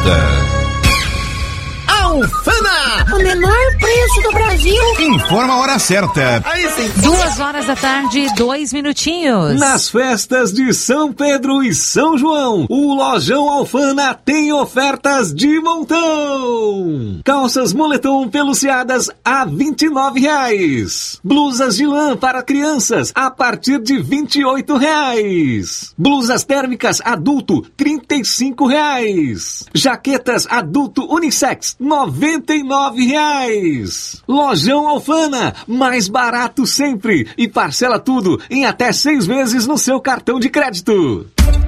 Alfama, o menor preço do Brasil. Informa a hora certa. Aí sim. 2h, 2 minutinhos. Nas festas de São Pedro e São João, o Lojão Alfama tem ofertas de montão. Calças moletom peluciadas a R$29. Blusas de lã para crianças a partir de R$28. Blusas térmicas adulto R$35. Jaquetas adulto unissex R$99. Lojão Alfama, mais barato sempre e parcela tudo em até 6 vezes no seu cartão de crédito.